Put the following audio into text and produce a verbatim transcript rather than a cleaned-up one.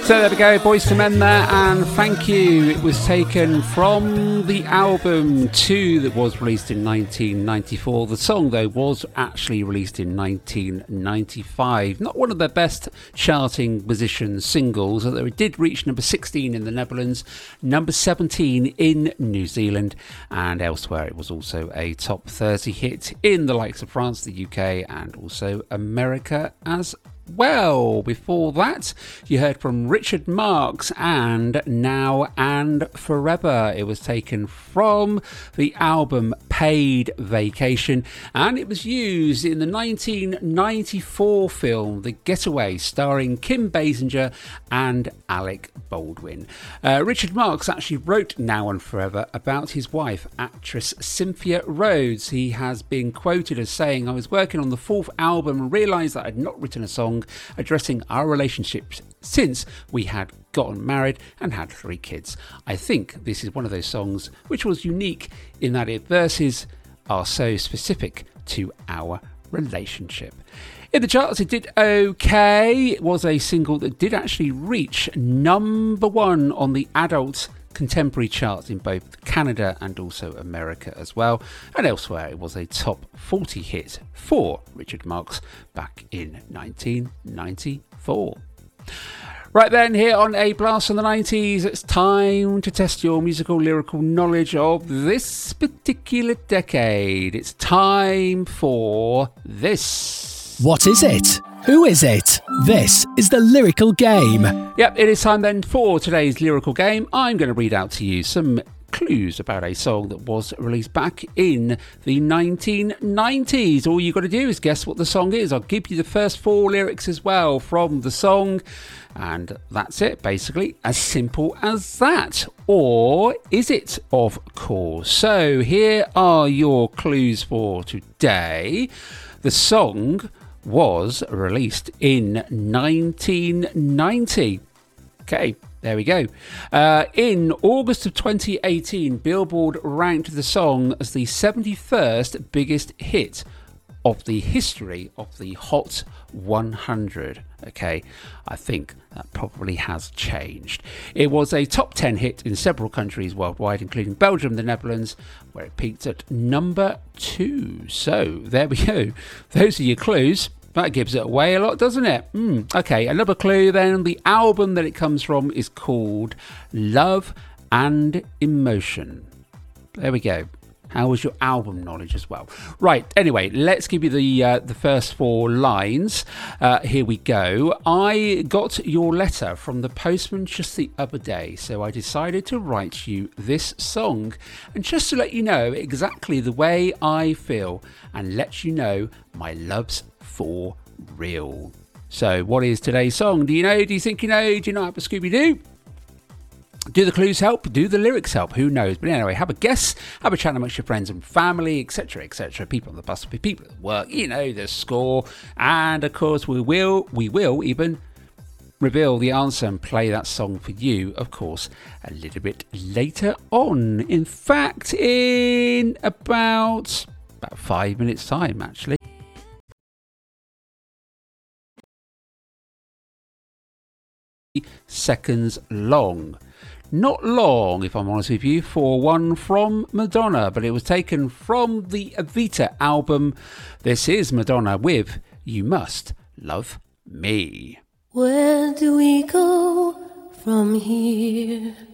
So there we go, Boyz two Men there, and Thank You. It was taken from the album two that was released in nineteen ninety-four. The song, though, was actually released in nineteen ninety-five. Not one of their best charting position singles, although it did reach number sixteen in the Netherlands, number seventeen in New Zealand, and elsewhere it was also a top thirty hit in the likes of France, the U K, and also America as well. Before that, you heard from Richard Marx and Now and Forever. It was taken from the album Paid Vacation, and it was used in the nineteen ninety-four film The Getaway, starring Kim Basinger and Alec Baldwin. Uh, Richard Marx actually wrote Now and Forever about his wife, actress Cynthia Rhodes. He has been quoted as saying, "I was working on the fourth album and realised that I'd not written a song addressing our relationship since we had gotten married and had three kids. I think this is one of those songs which was unique in that its verses are so specific to our relationship." In the charts, it did okay. It was a single that did actually reach number one on the adult contemporary charts in both Canada and also America as well, and elsewhere it was a top forty hit for Richard Marx back in nineteen ninety-four. Right then, here on A Blast from the nineties, it's time to test your musical lyrical knowledge of this particular decade. It's time for this. What is it? Who is it? This is the Lyrical Game. Yep, it is time then for today's Lyrical Game. I'm going to read out to you some clues about a song that was released back in the nineteen nineties. All you've got to do is guess what the song is. I'll give you the first four lyrics as well from the song, and that's it, basically. As simple as that. Or is it, of course? So here are your clues for today. The song was released in nineteen ninety. Okay, there we go. Uh, in August of twenty eighteen, Billboard ranked the song as the seventy-first biggest hit of the history of the Hot one hundred. Okay, I think that probably has changed. It was a top ten hit in several countries worldwide, including Belgium, the Netherlands, where it peaked at number two. So there we go. Those are your clues. That gives it away a lot, doesn't it? Mm, okay, another clue then. The album that it comes from is called Love and Emotion. There we go. How was your album knowledge as well? Right, anyway, let's give you the uh, the first four lines. Uh, here we go. I got your letter from the postman just the other day, so I decided to write you this song. And just to let you know exactly the way I feel and let you know my love's for real. So what is today's song? Do you know? Do you think you know? Do you not have a Scooby-Doo? Do the clues help? Do the lyrics help? Who knows? But anyway, have a guess, have a chat amongst your friends and family, et cetera, et cetera. People on the bus, people at work, you know, the score. And of course, we will, we will even reveal the answer and play that song for you, of course, a little bit later on. In fact, in about, about five minutes' time, actually. Seconds long. Not long, if I'm honest with you, for one from Madonna, but it was taken from the Evita album. This is Madonna with You Must Love Me. Where do we go from here?